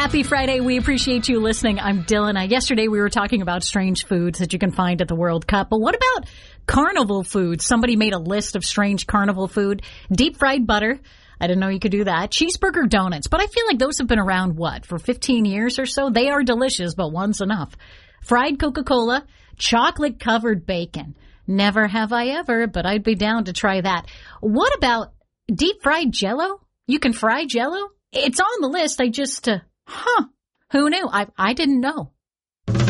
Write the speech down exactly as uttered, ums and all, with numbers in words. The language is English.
Happy Friday. We appreciate you listening. I'm Dylan. Uh, yesterday we were talking about strange foods that you can find at the World Cup. But what about carnival food? Somebody made a list of strange carnival food. Deep fried butter. I didn't know you could do that. Cheeseburger donuts. But I feel like those have been around, what, for fifteen years or so? They are delicious, but one's enough. Fried Coca-Cola. Chocolate-covered bacon. Never have I ever, but I'd be down to try that. What about deep fried Jell-O? You can fry Jell-O? It's on the list. I just, uh, huh, who knew? I, I didn't know.